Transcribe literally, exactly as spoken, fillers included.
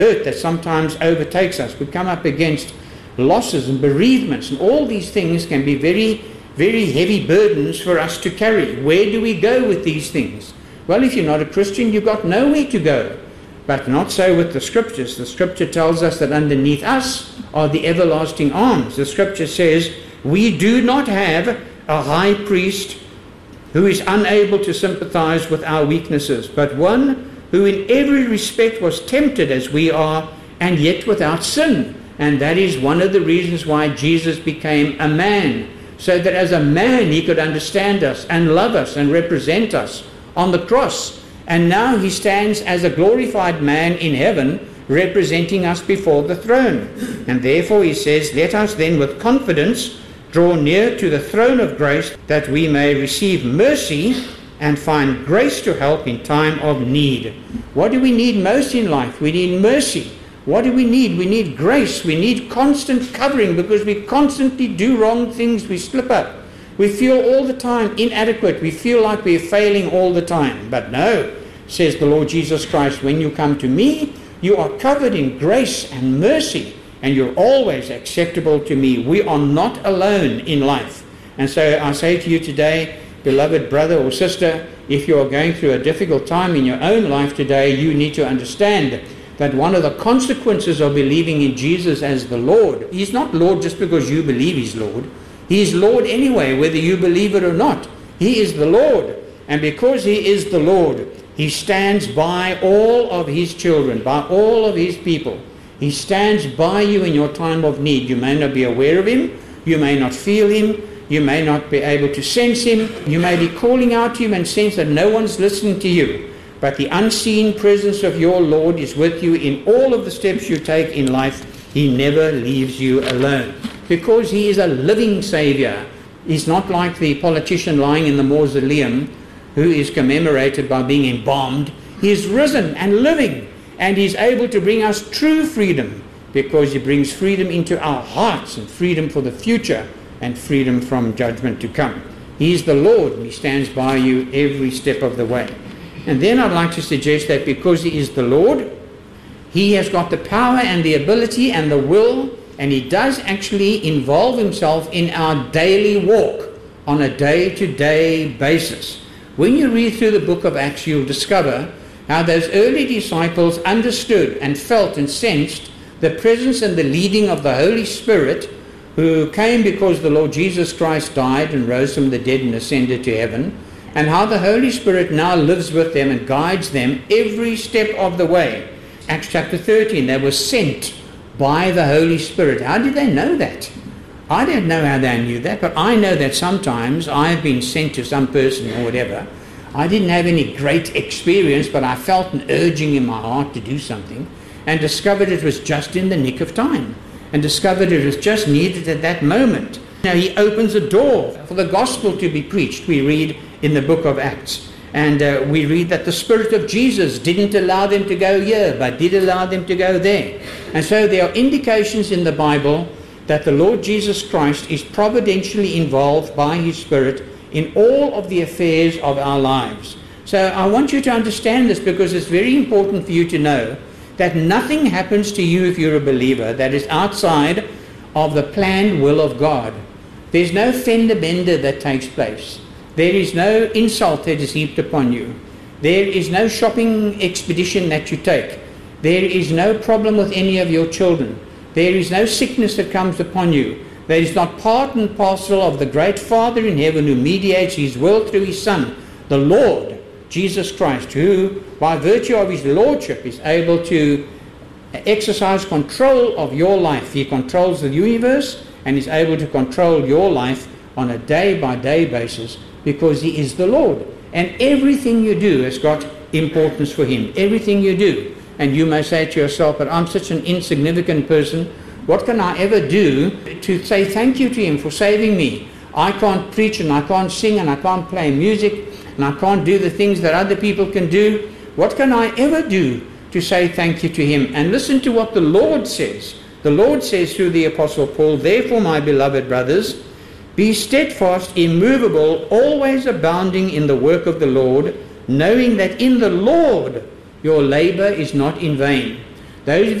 hurt that sometimes overtakes us. We come up against losses and bereavements, and all these things can be very, very heavy burdens for us to carry. Where do we go with these things? Well, if you're not a Christian, you've got nowhere to go. But not so with the Scriptures. The Scripture tells us that underneath us are the everlasting arms. The Scripture says, we do not have a high priest who is unable to sympathize with our weaknesses, but one who in every respect was tempted as we are, and yet without sin. And that is one of the reasons why Jesus became a man, so that as a man he could understand us and love us and represent us on the cross. And now he stands as a glorified man in heaven, representing us before the throne. And therefore he says, let us then with confidence draw near to the throne of grace, that we may receive mercy and find grace to help in time of need. What do we need most in life? We need mercy. What do we need? We need grace. We need constant covering, because we constantly do wrong things. We slip up. We feel all the time inadequate. We feel like we're failing all the time. But no, says the Lord Jesus Christ, when you come to me, you are covered in grace and mercy, and you're always acceptable to me. We are not alone in life. And so I say to you today, beloved brother or sister, if you are going through a difficult time in your own life today, you need to understand that one of the consequences of believing in Jesus as the Lord, he's not Lord just because you believe he's Lord. He is Lord anyway, whether you believe it or not. He is the Lord. And because he is the Lord, he stands by all of his children, by all of his people. He stands by you in your time of need. You may not be aware of him. You may not feel him. You may not be able to sense him. You may be calling out to him and sense that no one's listening to you. But the unseen presence of your Lord is with you in all of the steps you take in life. He never leaves you alone, because he is a living Savior. He's not like the politician lying in the mausoleum who is commemorated by being embalmed. He is risen and living, and he's able to bring us true freedom, because he brings freedom into our hearts, and freedom for the future, and freedom from judgment to come. He's the Lord, and he stands by you every step of the way. And then I'd like to suggest that because he is the Lord, he has got the power and the ability and the will, and he does actually involve himself in our daily walk on a day-to-day basis. When you read through the book of Acts, you'll discover how those early disciples understood and felt and sensed the presence and the leading of the Holy Spirit, who came because the Lord Jesus Christ died and rose from the dead and ascended to heaven, and how the Holy Spirit now lives with them and guides them every step of the way. Acts chapter thirteen, they were sent by the Holy Spirit. How did they know that? I don't know how they knew that, but I know that sometimes I've been sent to some person or whatever. I didn't have any great experience, but I felt an urging in my heart to do something, and discovered it was just in the nick of time, and discovered it was just needed at that moment. Now he opens a door for the gospel to be preached, we read in the book of Acts. And uh, we read that the Spirit of Jesus didn't allow them to go here, but did allow them to go there. And so there are indications in the Bible that the Lord Jesus Christ is providentially involved by his Spirit in all of the affairs of our lives. So I want you to understand this, because it's very important for you to know that nothing happens to you if you're a believer that is outside of the planned will of God. There's no fender bender that takes place. There is no insult that is heaped upon you. There is no shopping expedition that you take. There is no problem with any of your children. There is no sickness that comes upon you. That is not part and parcel of the great Father in heaven, who mediates his will through his Son, the Lord Jesus Christ, who by virtue of his lordship is able to exercise control of your life. He controls the universe and is able to control your life on a day-by-day basis, because he is the Lord. And everything you do has got importance for him. Everything you do. And you may say to yourself, but I'm such an insignificant person. What can I ever do to say thank you to him for saving me? I can't preach, and I can't sing, and I can't play music, and I can't do the things that other people can do. What can I ever do to say thank you to him? And listen to what the Lord says. The Lord says through the Apostle Paul, therefore, my beloved brothers, be steadfast, immovable, always abounding in the work of the Lord, knowing that in the Lord your labor is not in vain. Those